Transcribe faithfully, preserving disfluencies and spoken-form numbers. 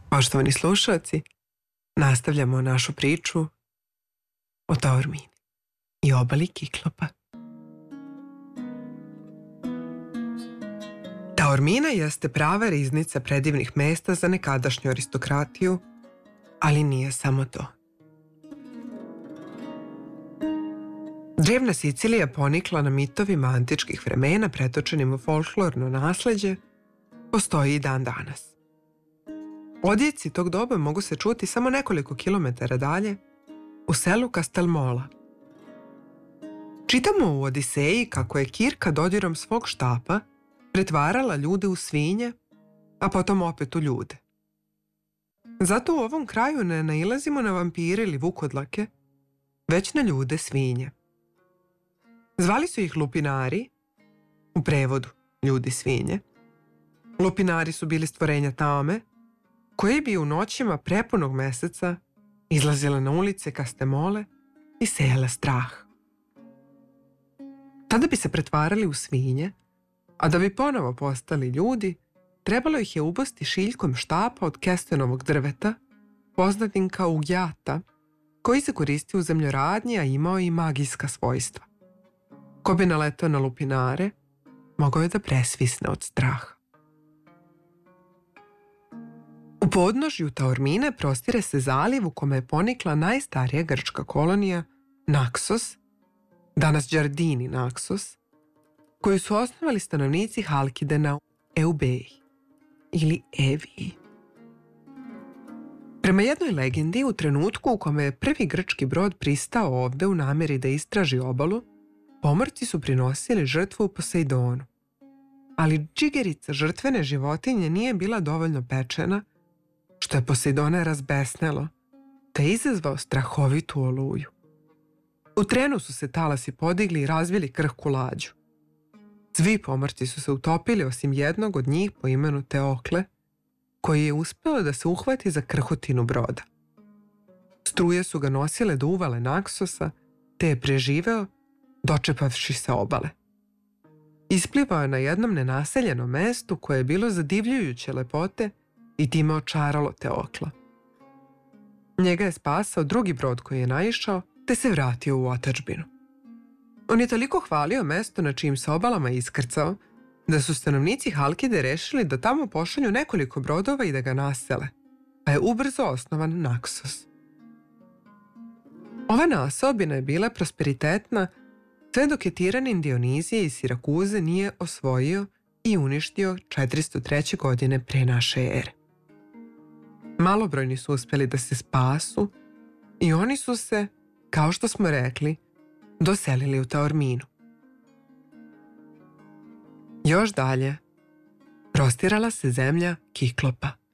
Poštovani slušalci, nastavljamo našu priču o Taormini i obali Kiklopa. Taormina jeste prava riznica predivnih mesta za nekadašnju aristokratiju, ali nije samo to. Drevna Sicilija ponikla na mitovima antičkih vremena pretočenim u folklorno nasleđe, postoji i dan danas. Odjeci tog doba mogu se čuti samo nekoliko kilometara dalje, u selu Castelmola. Čitamo u Odiseji kako je Kirka dodirom svog štapa pretvarala ljude u svinje, a potom opet u ljude. Zato u ovom kraju ne nailazimo na vampire ili vukodlake, već na ljude svinje. Zvali su ih lupinari, u prevodu ljudi svinje. Lupinari su bili stvorenja tame, koje bi u noćima prepunog meseca izlazile na ulice Castelmole i sejale strah. Tada bi se pretvarali u svinje, a da bi ponovo postali ljudi, trebalo ih je ubosti šiljkom štapa od kestenovog drveta, poznatim kao ugjata, koji se koristi u zemljoradnji, a imao i magijska svojstva. Ko bi naletao na lupinare, mogao je da presvisne od straha. U podnožju Taormine prostire se zaliv u kome je ponikla najstarija grčka kolonija Naksos, danas Đardini Naksos, koju su osnovali stanovnici Halkide na Eubeji ili Eviji. Prema jednoj legendi, u trenutku u kome je prvi grčki brod pristao ovde u nameri da istraži obalu, pomorci su prinosili žrtvu Poseidonu. Ali džigerica žrtvene životinje nije bila dovoljno pečena, što je Poseidona razbesnelo, te je izazvao strahovitu oluju. U trenu su se talasi podigli i razvili krhku lađu. Svi pomorci su se utopili osim jednog od njih po imenu Teokle, koji je uspeo da se uhvati za krhotinu broda. Struje su ga nosile do uvale Naksosa, te je preživeo, dočepavši se obale. Isplivao je na jednom nenaseljenom mestu koje je bilo zadivljujuće lepote i time očaralo Teokla. Njega je spasao drugi brod koji je naišao, te se vratio u otadžbinu. On je toliko hvalio mesto na čijim se obalama iskrcao, da su stanovnici Halkide rešili da tamo pošalju nekoliko brodova i da ga nasele, pa je ubrzo osnovan Naksos. Ova naseobina je bila prosperitetna sve dok je tiranin Dionizije iz Sirakuze nije osvojio i uništio četiristo treće godine pre naše ere. Malobrojni su uspeli da se spasu i oni su se, kao što smo rekli, doselili u Taorminu. Još dalje prostirala se zemlja Kiklopa.